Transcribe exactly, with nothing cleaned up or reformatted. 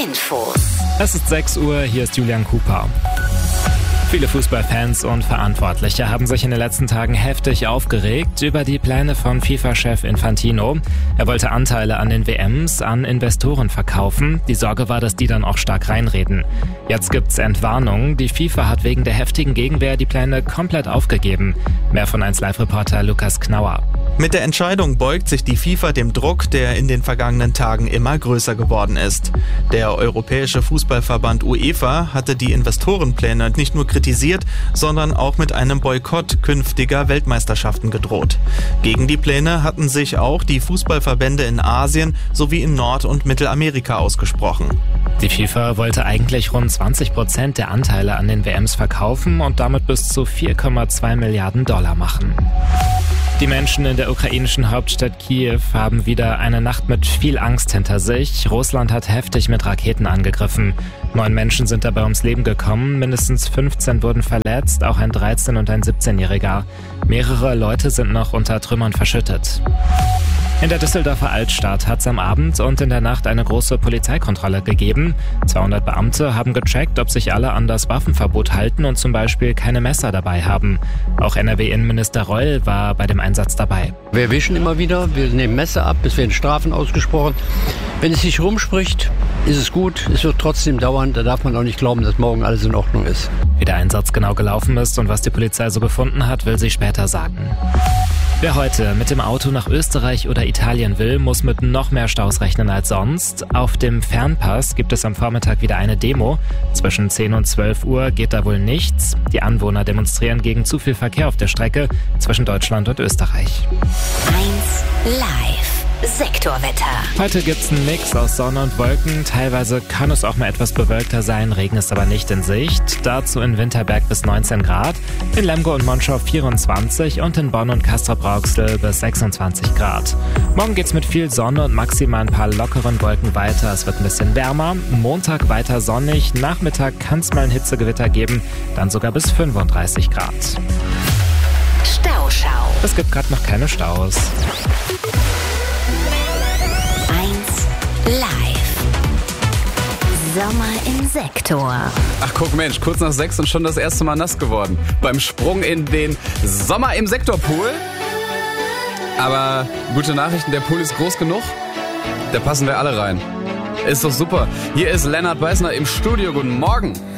Infos. Es ist sechs Uhr, hier ist Julian Cooper. Viele Fußballfans und Verantwortliche haben sich in den letzten Tagen heftig aufgeregt über die Pläne von FIFA-Chef Infantino. Er wollte Anteile an den W Ms an Investoren verkaufen. Die Sorge war, dass die dann auch stark reinreden. Jetzt gibt's Entwarnungen. Die FIFA hat wegen der heftigen Gegenwehr die Pläne komplett aufgegeben. Mehr von eins Live-Reporter Lukas Knauer. Mit der Entscheidung beugt sich die FIFA dem Druck, der in den vergangenen Tagen immer größer geworden ist. Der Europäische Fußballverband UEFA hatte die Investorenpläne nicht nur kritisiert, sondern auch mit einem Boykott künftiger Weltmeisterschaften gedroht. Gegen die Pläne hatten sich auch die Fußballverbände in Asien sowie in Nord- und Mittelamerika ausgesprochen. Die FIFA wollte eigentlich rund zwanzig Prozent der Anteile an den W Ms verkaufen und damit bis zu vier Komma zwei Milliarden Dollar machen. Die Menschen in der ukrainischen Hauptstadt Kiew haben wieder eine Nacht mit viel Angst hinter sich. Russland hat heftig mit Raketen angegriffen. Neun Menschen sind dabei ums Leben gekommen, mindestens fünfzehn wurden verletzt, auch ein dreizehn- und ein siebzehnjähriger. Mehrere Leute sind noch unter Trümmern verschüttet. In der Düsseldorfer Altstadt hat es am Abend und in der Nacht eine große Polizeikontrolle gegeben. zweihundert Beamte haben gecheckt, ob sich alle an das Waffenverbot halten und zum Beispiel keine Messer dabei haben. Auch N R W-Innenminister Reul war bei dem Einsatz dabei. Wir erwischen immer wieder, wir nehmen Messer ab, es werden Strafen ausgesprochen. Wenn es sich rumspricht, ist es gut, es wird trotzdem dauern, da darf man auch nicht glauben, dass morgen alles in Ordnung ist. Wie der Einsatz genau gelaufen ist und was die Polizei so gefunden hat, will sie später sagen. Wer heute mit dem Auto nach Österreich oder Italien will, muss mit noch mehr Staus rechnen als sonst. Auf dem Fernpass gibt es am Vormittag wieder eine Demo. Zwischen zehn und zwölf Uhr geht da wohl nichts. Die Anwohner demonstrieren gegen zu viel Verkehr auf der Strecke zwischen Deutschland und Österreich. eins Live. Sektorwetter. Heute gibt's einen Mix aus Sonne und Wolken. Teilweise kann es auch mal etwas bewölkter sein, Regen ist aber nicht in Sicht. Dazu in Winterberg bis neunzehn Grad, in Lemgo und Monschau vierundzwanzig und in Bonn und Castrop-Rauxel bis sechsundzwanzig Grad. Morgen geht's mit viel Sonne und maximal ein paar lockeren Wolken weiter. Es wird ein bisschen wärmer. Montag weiter sonnig. Nachmittag kann's mal ein Hitzegewitter geben, dann sogar bis fünfunddreißig Grad. Stauschau. Es gibt gerade noch keine Staus. Live. Sommer im Sektor. Ach guck Mensch, kurz nach sechs und schon das erste Mal nass geworden. Beim Sprung in den Sommer im Sektor Pool. Aber gute Nachrichten, der Pool ist groß genug. Da passen wir alle rein. Ist doch super. Hier ist Lennart Beißner im Studio. Guten Morgen.